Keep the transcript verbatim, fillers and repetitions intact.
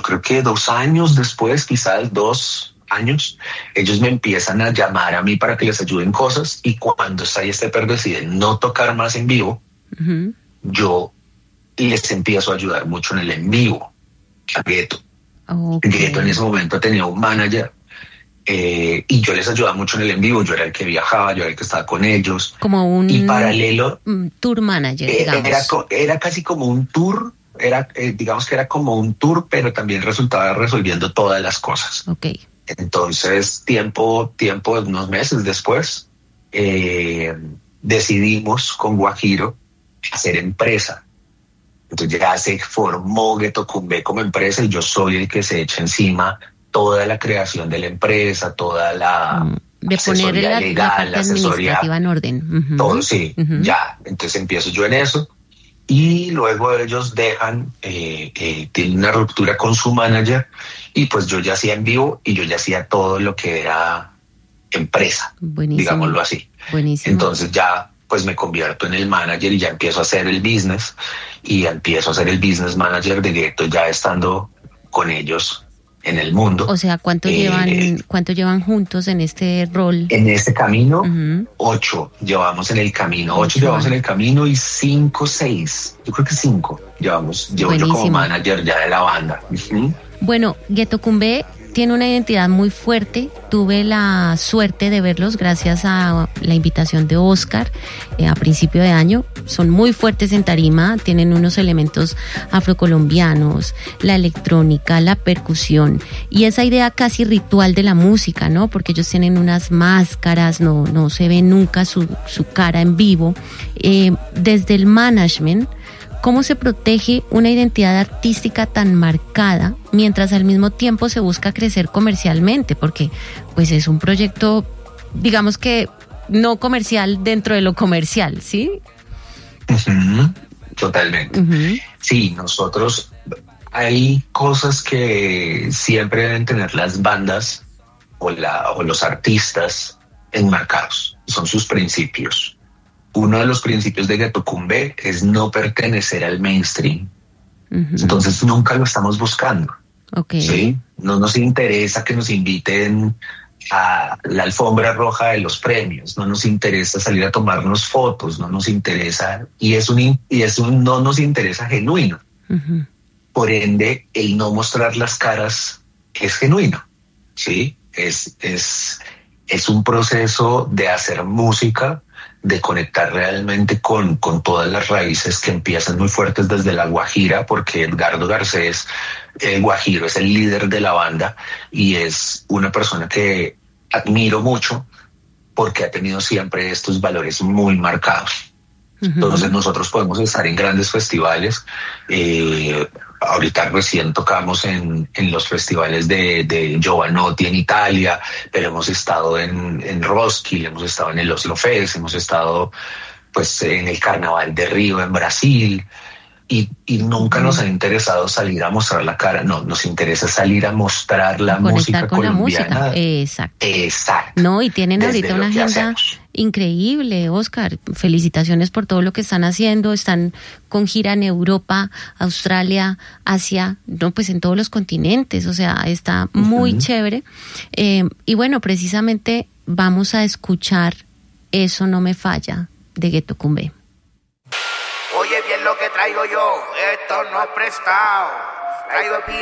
creo que dos años después, quizás dos años, ellos me empiezan a llamar a mí para que les ayuden cosas, y cuando Sly Stepper decide no tocar más en vivo, uh-huh. yo les empiezo a ayudar mucho en el en vivo a Gueto. Okay. Gueto en ese momento tenía un manager eh, y yo les ayudaba mucho en el en vivo. Yo era el que viajaba, yo era el que estaba con ellos. Como un y paralelo, tour manager, eh, digamos. Era, era casi como un tour, era eh, digamos que era como un tour, pero también resultaba resolviendo todas las cosas. Okay. Entonces, tiempo, tiempo, unos meses después, eh, decidimos con Guajiro hacer empresa. Entonces ya se formó Gueto Cumbé como empresa, y yo soy el que se echa encima toda la creación de la empresa, toda la mm, de poner la, legal, la parte administrativa en orden. Uh-huh. Todo, sí, uh-huh. ya. Entonces empiezo yo en eso, y luego ellos dejan, eh, eh, tienen una ruptura con su manager, y pues yo ya hacía en vivo y yo ya hacía todo lo que era empresa, buenísimo, digámoslo así. Buenísimo. Entonces ya pues me convierto en el manager y ya empiezo a hacer el business, y empiezo a ser el business manager de Gueto ya estando con ellos en el mundo. O sea, ¿cuánto eh, llevan cuánto llevan juntos en este rol? En este camino, uh-huh. ocho llevamos en el camino, ocho, ocho llevamos en el camino y cinco, seis, yo creo que cinco llevamos, llevo yo como manager ya de la banda. Uh-huh. Bueno, Gueto Cumbé tiene una identidad muy fuerte. Tuve la suerte de verlos gracias a la invitación de Oscar eh, a principio de año. Son muy fuertes en tarima, tienen unos elementos afrocolombianos, la electrónica, la percusión y esa idea casi ritual de la música, ¿no? Porque ellos tienen unas máscaras, no, no se ve nunca su, su cara en vivo. Eh, desde el management, ¿cómo se protege una identidad artística tan marcada mientras al mismo tiempo se busca crecer comercialmente? Porque pues es un proyecto, digamos que no comercial dentro de lo comercial, ¿sí? Uh-huh. Totalmente. Uh-huh. Sí, nosotros, hay cosas que siempre deben tener las bandas o, la, o los artistas enmarcados, son sus principios. Uno de los principios de Gueto Cumbé es no pertenecer al mainstream. Uh-huh. Entonces nunca lo estamos buscando. Okay. ¿Sí? No nos interesa que nos inviten a la alfombra roja de los premios, no nos interesa salir a tomarnos fotos, no nos interesa, y es un, y es un no nos interesa genuino. Uh-huh. Por ende, el no mostrar las caras es genuino. ¿Sí? Es, es, es un proceso de hacer música, de conectar realmente con, con todas las raíces que empiezan muy fuertes desde la Guajira, porque Edgardo Garcés, el Guajiro, es el líder de la banda y es una persona que admiro mucho porque ha tenido siempre estos valores muy marcados. Uh-huh. Entonces nosotros podemos estar en grandes festivales. Eh, ahorita recién tocamos en, en los festivales de, de Giovanotti en Italia, pero hemos estado en, en Roskilde, hemos estado en el Oslo Fest, hemos estado pues en el Carnaval de Río en Brasil, y, y nunca nos ha interesado salir a mostrar la cara. No, nos interesa salir a mostrar la Conectar música con colombiana. La música. Exacto. Exacto. No, y tienen ahorita una agenda increíble, Oscar. Felicitaciones por todo lo que están haciendo. Están con gira en Europa, Australia, Asia, no, pues en todos los continentes. O sea, está muy uh-huh. chévere. Eh, y bueno, precisamente vamos a escuchar Eso no me falla de Gueto Cumbé. Oye bien lo que traigo yo, esto no es prestado. Traigo el